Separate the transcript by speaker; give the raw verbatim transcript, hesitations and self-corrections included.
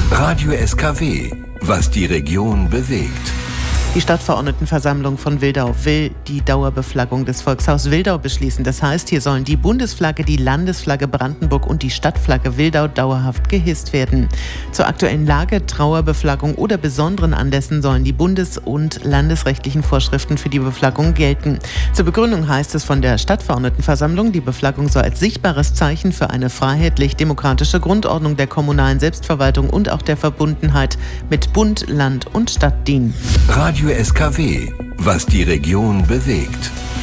Speaker 1: Radio S K W, was die Region bewegt.
Speaker 2: Die Stadtverordnetenversammlung von Wildau will die Dauerbeflaggung des Volkshaus Wildau beschließen. Das heißt, hier sollen die Bundesflagge, die Landesflagge Brandenburg und die Stadtflagge Wildau dauerhaft gehisst werden. Zur aktuellen Lage, Trauerbeflaggung oder besonderen Anlässen sollen die bundes- und landesrechtlichen Vorschriften für die Beflaggung gelten. Zur Begründung heißt es von der Stadtverordnetenversammlung, die Beflaggung soll als sichtbares Zeichen für eine freiheitlich-demokratische Grundordnung der kommunalen Selbstverwaltung und auch der Verbundenheit mit Bund, Land und Stadt dienen.
Speaker 1: Radio S K W, was die Region bewegt.